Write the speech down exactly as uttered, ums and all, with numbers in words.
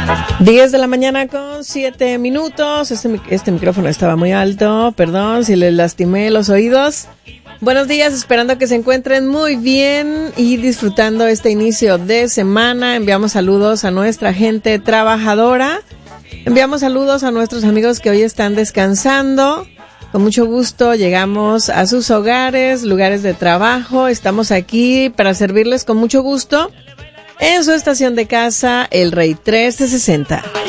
diez de la mañana con siete minutos. Este, este micrófono estaba muy alto, perdón si les lastimé los oídos. Buenos días, esperando que se encuentren muy bien y disfrutando este inicio de semana. Enviamos saludos a nuestra gente trabajadora. Enviamos saludos a nuestros amigos que hoy están descansando. Con mucho gusto llegamos a sus hogares, lugares de trabajo. Estamos aquí para servirles con mucho gusto en su estación de casa, El Rey trescientos sesenta.